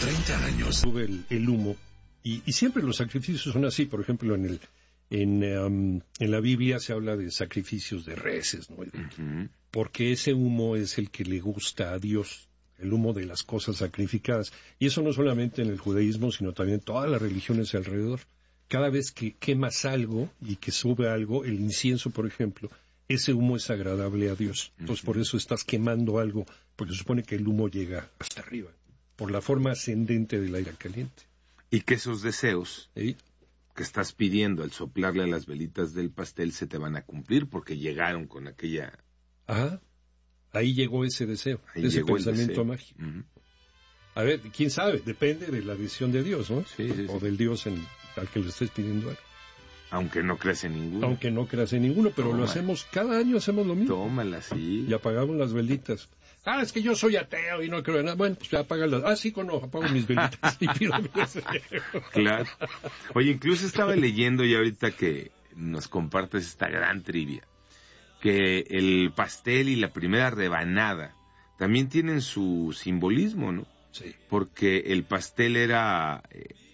30 años. Sube el humo. Y siempre los sacrificios son así. Por ejemplo, en la Biblia se habla de sacrificios de reses, ¿no? Uh-huh. Porque ese humo es el que le gusta a Dios, el humo de las cosas sacrificadas. Y eso no solamente en el judaísmo, sino también en todas las religiones alrededor. Cada vez que quemas algo y que sube algo, el incienso, por ejemplo, ese humo es agradable a Dios. Entonces, por eso estás quemando algo, porque se supone que el humo llega hasta arriba, por la forma ascendente del aire caliente. Y que esos deseos ¿sí? que estás pidiendo al soplarle a las velitas del pastel se te van a cumplir, porque llegaron con aquella... Ajá, ahí llegó ese deseo, ese pensamiento mágico. Uh-huh. A ver, quién sabe, depende de la decisión de Dios, ¿no? Sí. O del Dios al que le estés pidiendo algo. Aunque no creas en ninguno. Pero lo hacemos, cada año hacemos lo mismo. Tómala, sí. Y apagamos las velitas. Es que yo soy ateo y no creo en nada. Bueno, pues ya apágalas. Sí, apago mis velitas y pido mi deseo. Claro. Oye, incluso estaba leyendo y ahorita que nos compartes esta gran trivia, que el pastel y la primera rebanada también tienen su simbolismo, ¿no? Sí. Porque el pastel era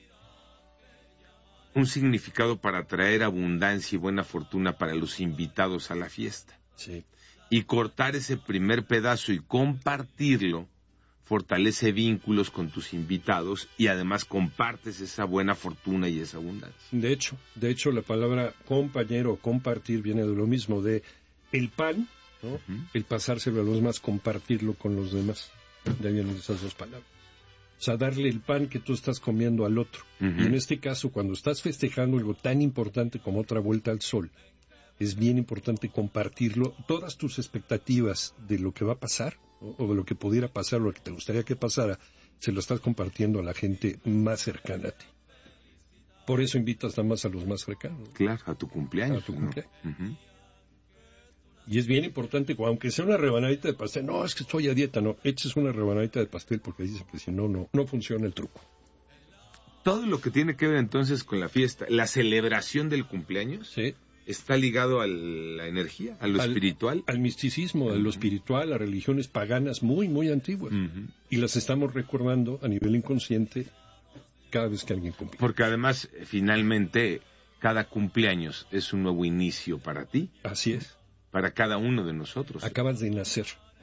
un significado para traer abundancia y buena fortuna para los invitados a la fiesta. Sí. Y cortar ese primer pedazo y compartirlo fortalece vínculos con tus invitados y además compartes esa buena fortuna y esa abundancia. De hecho la palabra compañero o compartir viene de lo mismo, de el pan, ¿no? Uh-huh. El pasárselo a los demás, compartirlo con los demás. De ahí vienen esas dos palabras. O sea, darle el pan que tú estás comiendo al otro. Uh-huh. Y en este caso, cuando estás festejando algo tan importante como otra vuelta al sol, es bien importante compartirlo. Todas tus expectativas de lo que va a pasar, ¿no? O de lo que pudiera pasar, lo que te gustaría que pasara, se lo estás compartiendo a la gente más cercana a ti. Por eso invitas nada más a los más cercanos. Claro, a tu cumpleaños. A tu cumpleaños. Uh-huh. Y es bien importante, aunque sea una rebanadita de pastel, no, es que estoy a dieta, no, eches una rebanadita de pastel porque dicen que si no funciona el truco. Todo lo que tiene que ver entonces con la fiesta, la celebración del cumpleaños, sí, está ligado a la energía, a lo espiritual. Al misticismo, a lo espiritual, a religiones paganas muy, muy antiguas. Uh-huh. Y las estamos recordando a nivel inconsciente cada vez que alguien cumple. Porque además, finalmente, cada cumpleaños es un nuevo inicio para ti. Así es. Para cada uno de nosotros. Acabas de nacer.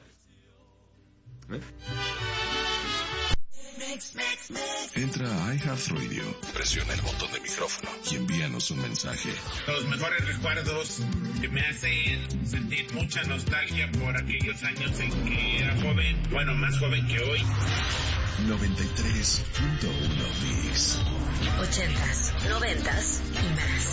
Entra a iHeartRadio, presiona el botón de micrófono y envíanos un mensaje. Los mejores recuerdos que me hacen sentir mucha nostalgia por aquellos años en que era joven, bueno, más joven que hoy. 93.1 Bis. 80s, 90s y más.